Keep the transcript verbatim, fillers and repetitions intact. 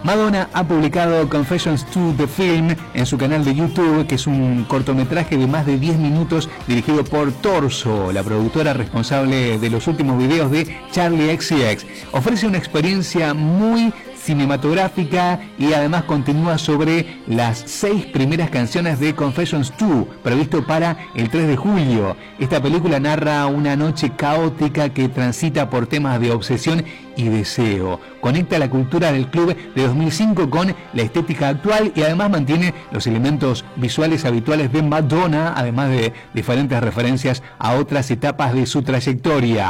Madonna ha publicado Confessions to the Film en su canal de YouTube, que es un cortometraje de más de diez minutos dirigido por Torso, la productora responsable de los últimos videos de Charli X C X. Ofrece una experiencia muy cinematográfica y además continúa sobre las seis primeras canciones de Confessions dos, previsto para el tres de julio. Esta película narra una noche caótica que transita por temas de obsesión y deseo. Conecta la cultura del club de dos mil cinco con la estética actual y además mantiene los elementos visuales habituales de Madonna, además de diferentes referencias a otras etapas de su trayectoria.